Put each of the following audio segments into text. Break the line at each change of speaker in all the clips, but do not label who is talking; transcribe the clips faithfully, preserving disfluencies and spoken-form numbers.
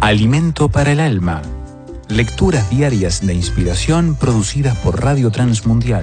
Alimento para el alma. Lecturas diarias de inspiración producidas por Radio Transmundial.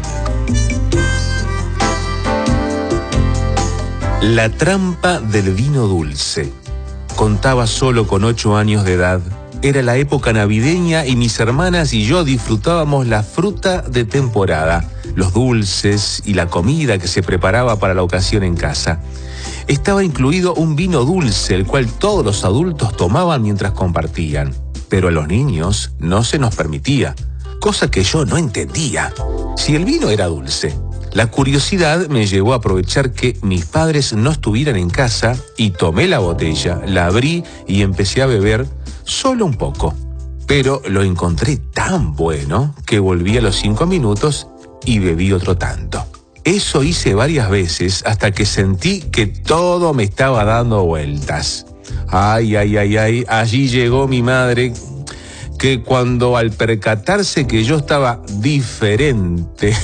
La trampa del vino dulce. Contaba solo con ocho años de edad. Era la época navideña y mis hermanas y yo disfrutábamos la fruta de temporada, los dulces y la comida que se preparaba para la ocasión en casa. Estaba incluido un vino dulce, el cual todos los adultos tomaban mientras compartían. Pero a los niños no se nos permitía, cosa que yo no entendía. Si el vino era dulce, la curiosidad me llevó a aprovechar que mis padres no estuvieran en casa y tomé la botella, la abrí y empecé a beber solo un poco. Pero lo encontré tan bueno que volví a los cinco minutos y bebí otro tanto. Eso hice varias veces hasta que sentí que todo me estaba dando vueltas. Ay, ay, ay, ay, allí llegó mi madre, que cuando al percatarse que yo estaba diferente,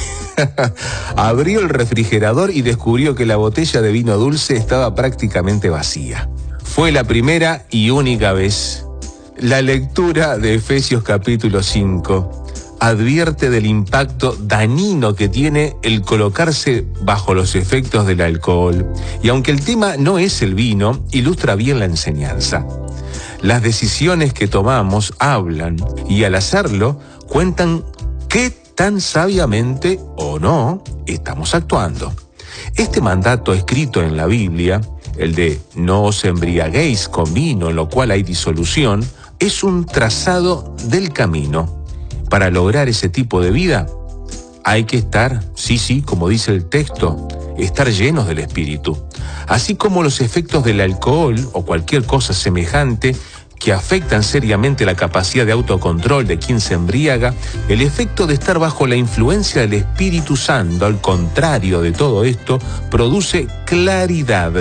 abrió el refrigerador y descubrió que la botella de vino dulce estaba prácticamente vacía. Fue la primera y única vez. La lectura de Efesios capítulo cinco advierte del impacto dañino que tiene el colocarse bajo los efectos del alcohol. Y aunque el tema no es el vino, ilustra bien la enseñanza. Las decisiones que tomamos hablan y al hacerlo cuentan qué tan sabiamente o no estamos actuando. Este mandato escrito en la Biblia, el de no os embriaguéis con vino en lo cual hay disolución, es un trazado del camino. Para lograr ese tipo de vida hay que estar, sí, sí, como dice el texto, estar llenos del Espíritu. Así como los efectos del alcohol o cualquier cosa semejante que afectan seriamente la capacidad de autocontrol de quien se embriaga, el efecto de estar bajo la influencia del Espíritu Santo, al contrario de todo esto, produce claridad,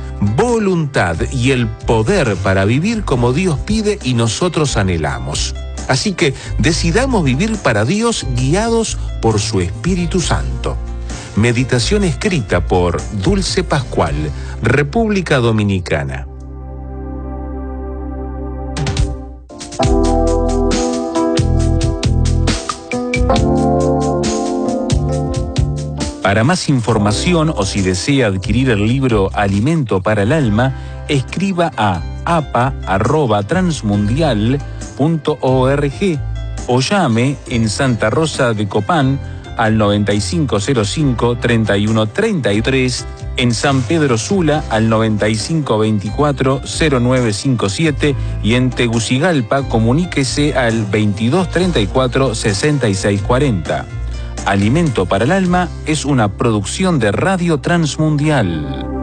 voluntad y el poder para vivir como Dios pide y nosotros anhelamos. Así que decidamos vivir para Dios guiados por su Espíritu Santo. Meditación escrita por Dulce Pascual, República Dominicana. Para más información o si desea adquirir el libro Alimento para el Alma, escriba a apa arroba transmundial punto org o llame en Santa Rosa de Copán al noventa y cinco cero cinco, treinta y uno treinta y tres, en San Pedro Sula al noventa y cinco veinticuatro, cero nueve cincuenta y siete y en Tegucigalpa comuníquese al veintidós treinta y cuatro, sesenta y seis cuarenta. Alimento para el Alma es una producción de Radio Transmundial.